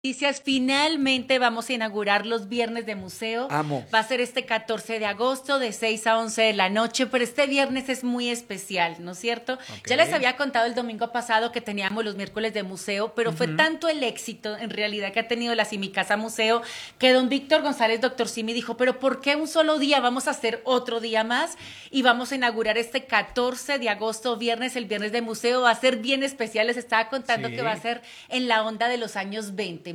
Noticias, finalmente vamos a inaugurar los viernes de museo. Amo. Va a ser este 14 de agosto de 6 a 11 de la noche, pero este viernes es muy especial, ¿no es cierto? Ok. Ya les había contado el domingo pasado que teníamos los miércoles de museo, pero fue tanto el éxito en realidad que ha tenido la Simicasa Museo que don Víctor González, doctor Simi, dijo, pero ¿por qué un solo día? Vamos a hacer otro día más y vamos a inaugurar este 14 de agosto, viernes, el viernes de museo. Va a ser bien especial, les estaba contando Sí. que va a ser en la onda de los años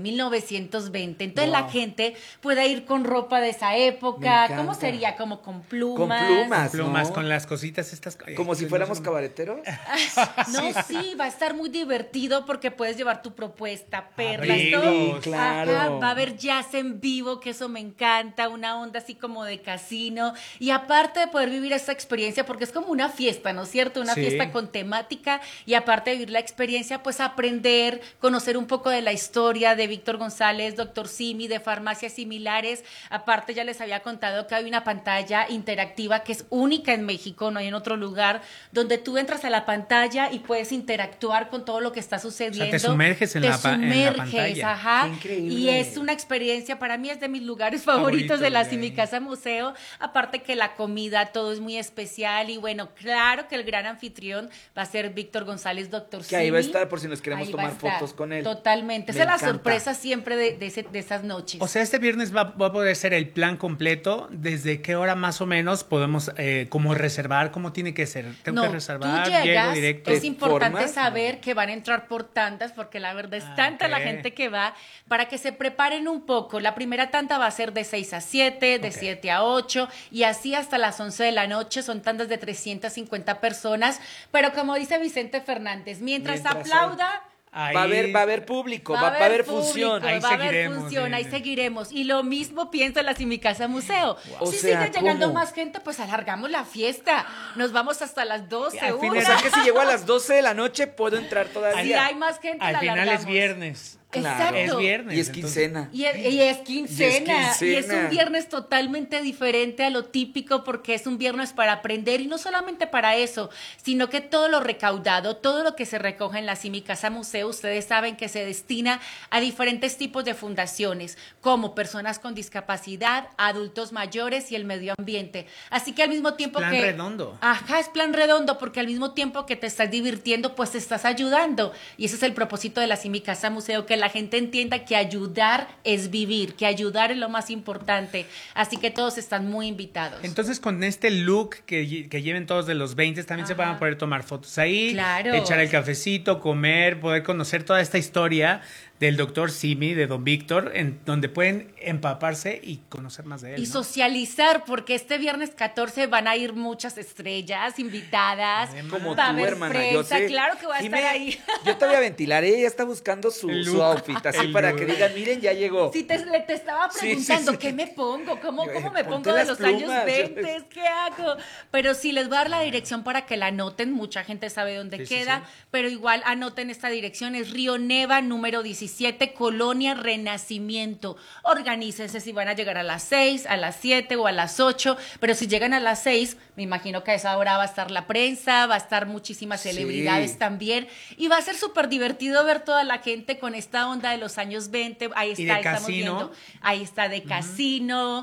1920. Entonces Wow. la gente puede ir con ropa de esa época. Me encanta. ¿Cómo sería? Como con Con plumas. plumas, Plumas ¿no? con las cositas estas. Como si fuéramos cabareteros. No, sí, va a estar muy divertido porque puedes llevar tu propuesta, perlas, Abrigos. todo. Claro. Ajá, va a haber jazz en vivo, que eso me encanta, una onda así como de casino. Y aparte de poder vivir esta experiencia, porque es como una fiesta, ¿no es cierto? Una Sí. fiesta con temática y aparte de vivir la experiencia, pues aprender, conocer un poco de la historia de Víctor González, doctor Simi, de farmacias similares. Aparte ya les había contado que hay una pantalla interactiva que es única en México, no hay en otro lugar, donde tú entras a la pantalla y puedes interactuar con todo lo que está sucediendo. te sumerges en Te la sumerges, pantalla. ajá. Qué increíble. Y es una experiencia, para mí es de mis lugares favoritos de la de ahí. Simicasa Museo. Aparte que la comida, todo es muy especial. Y bueno, claro que el gran anfitrión va a ser Víctor González, doctor Que ahí va a Simi. estar por si nos queremos Ahí va a tomar estar, fotos con él. Totalmente. Me Esa es la encanta. sorpresa siempre de esas noches. O sea, este viernes va a poder ser el plan completo. ¿Desde qué hora más o menos podemos como reservar? ¿Cómo tiene que ser? ¿Tengo que reservar? Tú ¿Llego llegas, directo? es ¿Te importante formas? saber que van a entrar por tandas, porque la verdad es tanta la ok. gente que va, para que se preparen un poco. La primera tanda va a ser de 6 a 7, de Ok. 7 a 8, y así hasta las 11 de la noche. Son tandas de 350 personas, pero como dice Vicente Fernández, mientras Mientras aplauda... Ahí- Va a haber público, va a haber público, fusión. Ahí va a haber seguiremos, función, sí, ahí sí. seguiremos. Y lo mismo pienso en la Simicasa Museo. O Si sea, sigue llegando ¿cómo? más gente, pues alargamos la fiesta. Nos vamos hasta las 12, Al fin O una. sea que si llego a las 12 de la noche, puedo entrar Si todavía. hay más gente, Al la final alargamos. es viernes. Claro. Exacto. Es viernes. Y es entonces- quincena. Y es quincena. Y es quincena. un viernes totalmente diferente a lo típico porque es un viernes para aprender y no solamente para eso, sino que todo lo recaudado, todo lo que se recoge en la Simicasa Museo, ustedes saben que se destina a diferentes tipos de fundaciones, como personas con discapacidad, adultos mayores y el medio ambiente. Así que al mismo tiempo plan que... redondo. Ajá, es plan redondo porque al mismo tiempo que te estás divirtiendo, pues te estás ayudando. Y ese es el propósito de la Simicasa Museo, que la gente entienda que ayudar es vivir, que ayudar es lo más importante. Así que todos están muy invitados. Entonces, con este look que lleven todos de los 20, también se Ajá. van a poder tomar fotos ahí, Claro. echar el cafecito, comer, poder conocer toda esta historia del doctor Simi, de don Víctor, en donde pueden empaparse y conocer más de él. Y ¿no? socializar, porque este viernes 14 van a ir muchas estrellas invitadas. Como va a tú, haber hermana. Yo prensa, sé. claro que voy a Jimé, estar ahí. Yo te voy a ventilar. Ella está buscando su El look. outfit, así El para look. que digan, miren, ya llegó. Si te estaba Sí, sí, preguntando, sí. ¿qué me pongo? ¿Cómo me Ponte pongo de las los plumas. años 20? ¿Qué hago? Pero sí, les voy a dar la dirección para que la anoten. Mucha gente sabe dónde Sí, sí, queda, sí. pero igual anoten esta dirección. Es Río Neva, número 17, Colonia Renacimiento. Organícense si van a llegar a las 6, a las 7 o a las 8, pero si llegan a las 6, me imagino que a esa hora va a estar la prensa, va a estar muchísimas Sí. celebridades también, y va a ser súper divertido ver toda la gente con esta onda de los años 20. Ahí Y está, de estamos casino. viendo. Ahí está de casino,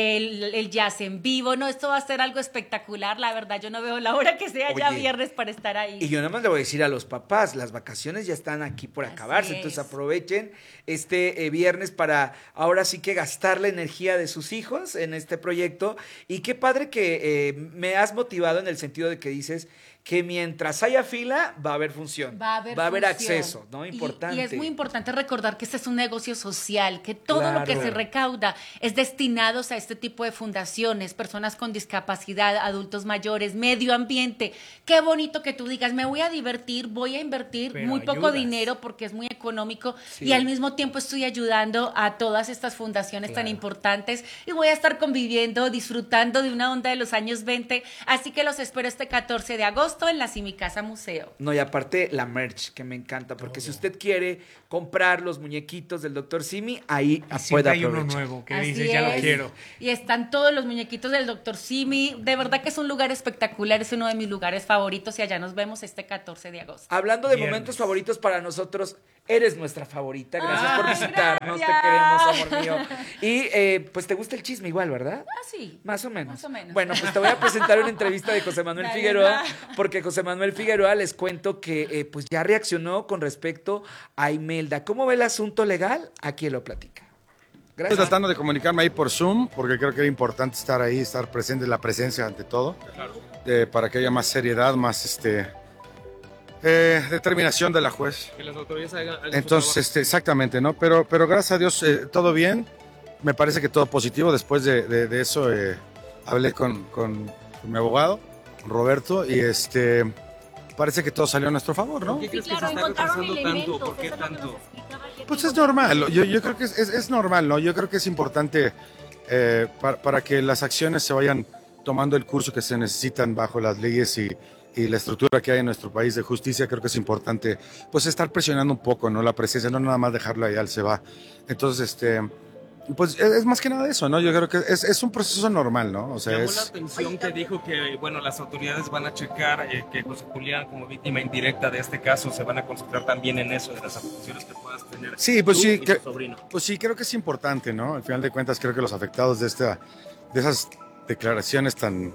el jazz en vivo. No, esto va a ser algo espectacular. La verdad, yo no veo la hora que sea ya Oye, viernes para estar ahí. Y yo nada más le voy a decir a los papás, las vacaciones ya están aquí por Así acabarse, es. entonces aprovechen este viernes para ahora sí que gastar la energía de sus hijos en este proyecto. Y qué padre que me has motivado en el sentido de que dices que mientras haya fila va a haber función, Va a haber función. acceso, ¿no? Y- Importante. Y es muy importante recordar que este es un negocio social, que todo lo que Claro. se recauda es destinados a este tipo de fundaciones, personas con discapacidad, adultos mayores, medio ambiente. Qué bonito que tú digas, me voy a divertir, voy a invertir Pero muy poco ayudas. dinero porque es muy económico Sí. y al mismo tiempo estoy ayudando a todas estas fundaciones tan Claro. importantes y voy a estar conviviendo, disfrutando de una onda de los años 20. Así que los espero este 14 de agosto. agosto en la Simicasa Museo. No, y aparte la merch, que me encanta, porque si usted quiere comprar los muñequitos del Dr. Simi, ahí Y siempre puede hay uno aprovechar. nuevo que Así dice, ya lo es. quiero. Y están todos los muñequitos del Dr. Simi. De verdad que es un lugar espectacular, es uno de mis lugares favoritos y allá nos vemos este 14 de agosto. Hablando de Viernes. momentos favoritos para nosotros, eres nuestra favorita. Gracias por visitarnos, gracias. te queremos, amor mío. Y pues te gusta el chisme igual, ¿verdad? Ah, sí. Más o menos. Más o menos. Bueno, pues te voy a presentar una entrevista de José Manuel Dale, Figueroa, va. porque José Manuel Figueroa les cuento que pues ya reaccionó con respecto a Imelda. ¿Cómo ve el asunto legal? Aquí lo platica. Estoy Gracias. tratando de comunicarme ahí por Zoom, porque creo que era importante estar ahí, estar presente, la presencia ante todo, para que haya más seriedad, más determinación de la juez. Que las autoridades hagan Entonces, exactamente, ¿no? Pero gracias a Dios, todo bien. Me parece que todo positivo. Después de eso, hablé con mi abogado, Roberto, y parece que todo salió a nuestro favor, ¿no? ¿Por qué crees que se está retrasando tanto? ¿Por qué tanto? Pues es normal, yo creo que es normal, ¿no? Yo creo que es importante para que las acciones se vayan tomando el curso que se necesitan bajo las leyes y la estructura que hay en nuestro país de justicia. Creo que es importante pues estar presionando un poco, ¿no? La presencia, no nada más dejarlo ahí al se va. Entonces, pues es más que nada eso, ¿no? Yo creo que es un proceso normal, ¿no? O sea, Llamó la atención que dijo que, bueno, las autoridades van a checar que José Julián, como víctima indirecta de este caso, se van a concentrar también en eso, de las acusaciones que puedas tener. Sí, pues tú sí, y tu sobrino. pues sí, creo que es importante, ¿no? Al final de cuentas, creo que los afectados de esas declaraciones tan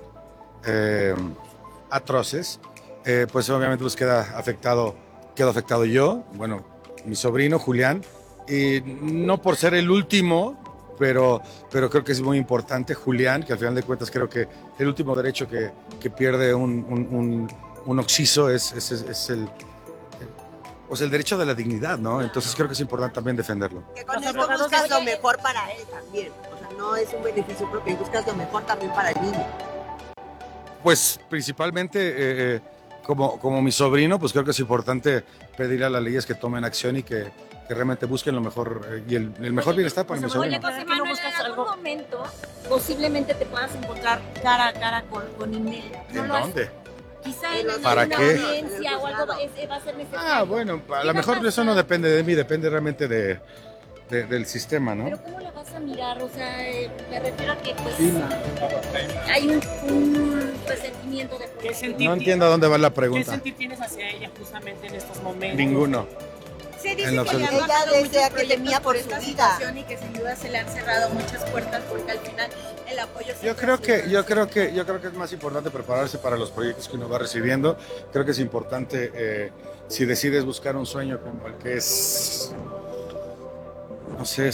atroces, pues obviamente pues quedo afectado yo, bueno, mi sobrino Julián, y no por ser el último, pero creo que es muy importante Julián, que al final de cuentas creo que el último derecho que pierde un occiso es el derecho de la dignidad, ¿no? Entonces creo que es importante también defenderlo. Que con esto buscas lo mejor para él también. O sea, no es un beneficio propio, buscas lo mejor también para el niño. Pues principalmente como mi sobrino, pues creo que es importante pedirle a las leyes que tomen acción y que realmente busquen lo mejor y el mejor bienestar para mi sobrino. Oye, José Manuel, en algún momento posiblemente te puedas encontrar cara a cara con Imelda. ¿En dónde? Quizá en ¿Para una qué? audiencia o algo va a ser necesario. Ah, bueno, a lo mejor eso no depende de mí, depende realmente del sistema, ¿no? Pero ¿cómo la vas a mirar? O sea, me refiero a que pues hay un presentimiento de ¿Qué sentir, No entiendo a dónde va la ¿Qué pregunta. sentir tienes hacia ella justamente en estos momentos? Ninguno. Se En dice lo que absoluto. ella desea que temía por su esta vida. situación y que sin duda se le han cerrado muchas puertas porque al final el apoyo Yo creo que es más importante prepararse para los proyectos que uno va recibiendo. Creo que es importante si decides buscar un sueño como el que es, no sé,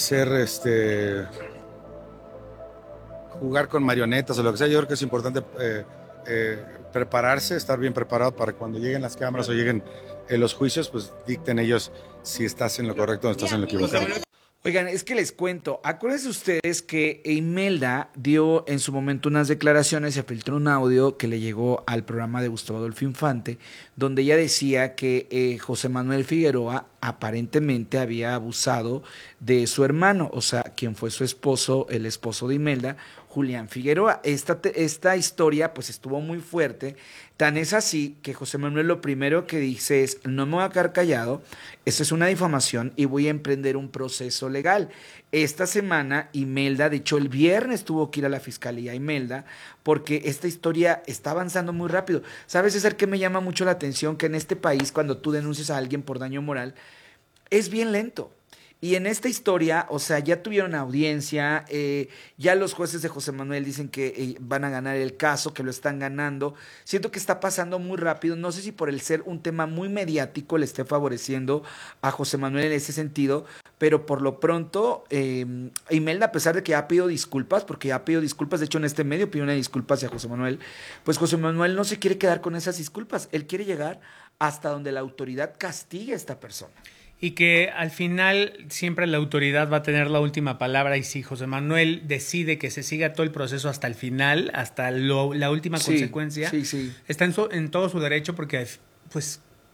jugar con marionetas o lo que sea. Yo creo que es importante prepararse, estar bien preparado para cuando lleguen las cámaras o lleguen los juicios, pues dicten ellos si estás en lo correcto o estás en lo equivocado. Oigan, es que les cuento, acuérdense ustedes que Imelda dio en su momento unas declaraciones, se filtró un audio que le llegó al programa de Gustavo Adolfo Infante, donde ella decía que José Manuel Figueroa aparentemente había abusado de su hermano, o sea, quien fue su esposo, el esposo de Imelda, Julián Figueroa. Esta historia pues estuvo muy fuerte, tan es así que José Manuel lo primero que dice es: no me voy a quedar callado, esto es una difamación y voy a emprender un proceso legal. Esta semana Imelda, de hecho el viernes tuvo que ir a la fiscalía Imelda, porque esta historia está avanzando muy rápido. ¿Sabes, César, qué me llama mucho la atención? Que en este país, cuando tú denuncias a alguien por daño moral, es bien lento. Y en esta historia, o sea, ya tuvieron audiencia, ya los jueces de José Manuel dicen que van a ganar el caso, que lo están ganando. Siento que está pasando muy rápido. No sé si por el ser un tema muy mediático le esté favoreciendo a José Manuel en ese sentido, pero por lo pronto, Imelda, a pesar de que ya ha pedido disculpas, porque ya ha pedido disculpas, de hecho en este medio pidió una disculpa hacia José Manuel, pues José Manuel no se quiere quedar con esas disculpas. Él quiere llegar hasta donde la autoridad castigue a esta persona. Y que al final siempre la autoridad va a tener la última palabra, y si José Manuel decide que se siga todo el proceso hasta el final, hasta la última consecuencia, Sí. está en todo su derecho, porque pues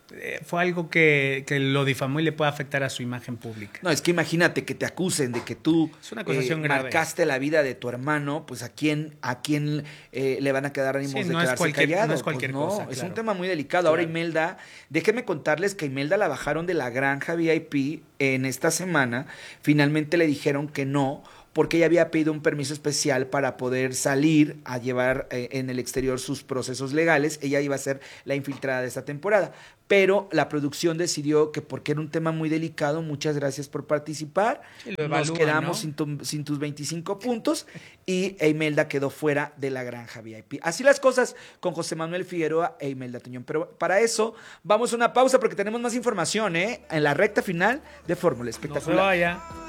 fue algo que lo difamó y le puede afectar a su imagen pública. No, es que imagínate que te acusen de que tú Es una acusación grave. marcaste la vida de tu hermano, pues a quién le van a quedar ánimos Sí, de no es quedarse cualquier- callado. no es cualquier Pues cosa, es claro. un tema muy delicado. Ahora Claro. Imelda, déjenme contarles que Imelda la bajaron de la granja VIP en esta semana. Finalmente le dijeron que no, porque ella había pedido un permiso especial para poder salir a llevar en el exterior sus procesos legales. Ella iba a ser la infiltrada de esta temporada. Pero la producción decidió que porque era un tema muy delicado, muchas gracias por participar. Sí, lo Nos evalúan, quedamos ¿no? sin tus 25 puntos y Imelda quedó fuera de la granja VIP. Así las cosas con José Manuel Figueroa e Imelda Tuñón. Pero para eso vamos a una pausa porque tenemos más información en la recta final de Fórmula No se Espectacular. vaya.